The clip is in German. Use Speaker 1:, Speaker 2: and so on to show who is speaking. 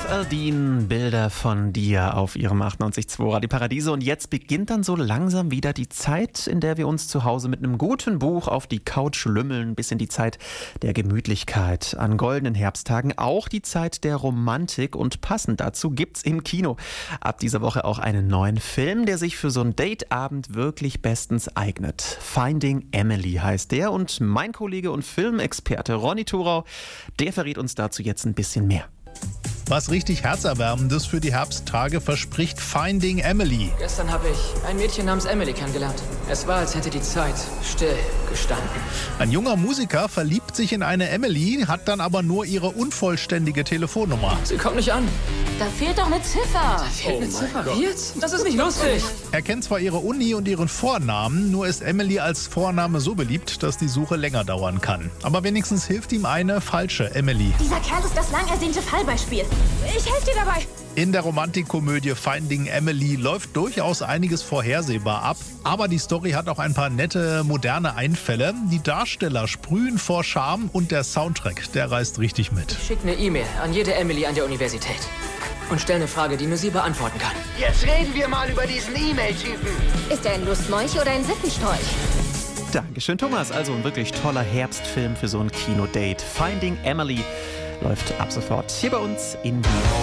Speaker 1: Aldean, Bilder von dir auf ihrem 98.2 Radio Paradiso. Und jetzt beginnt dann so langsam wieder die Zeit, in der wir uns zu Hause mit einem guten Buch auf die Couch lümmeln. Bis in die Zeit der Gemütlichkeit an goldenen Herbsttagen. Auch die Zeit der Romantik. Und passend dazu gibt's im Kino ab dieser Woche auch einen neuen Film, der sich für so einen Dateabend wirklich bestens eignet. Finding Emily heißt der. Und mein Kollege und Filmexperte Ronny Thorau, der verrät uns dazu jetzt ein bisschen mehr.
Speaker 2: Was richtig Herzerwärmendes für die Herbsttage verspricht Finding Emily.
Speaker 3: Gestern habe ich ein Mädchen namens Emily kennengelernt. Es war, als hätte die Zeit still gestanden.
Speaker 2: Ein junger Musiker verliebt sich in eine Emily, hat dann aber nur ihre unvollständige Telefonnummer.
Speaker 3: Sie kommt nicht an.
Speaker 4: Da fehlt doch eine Ziffer.
Speaker 3: Eine Ziffer? Wie jetzt? Das ist nicht lustig.
Speaker 2: Er kennt zwar ihre Uni und ihren Vornamen, nur ist Emily als Vorname so beliebt, dass die Suche länger dauern kann. Aber wenigstens hilft ihm eine falsche Emily.
Speaker 4: Dieser Kerl ist das lang ersehnte Fallbeispiel. Ich helfe dir dabei.
Speaker 2: In der Romantikkomödie Finding Emily läuft durchaus einiges vorhersehbar ab. Aber die Story hat auch ein paar nette, moderne Einfälle. Die Darsteller sprühen vor Charme und der Soundtrack, der reißt richtig mit.
Speaker 3: Schick eine E-Mail an jede Emily an der Universität. Und stell eine Frage, die nur sie beantworten kann.
Speaker 5: Jetzt reden wir mal über diesen E-Mail-Typen.
Speaker 4: Ist er ein Lustmolch oder ein Sittenstrolch?
Speaker 1: Dankeschön, Thomas. Also ein wirklich toller Herbstfilm für so ein Kinodate. Finding Emily läuft ab sofort hier bei uns in die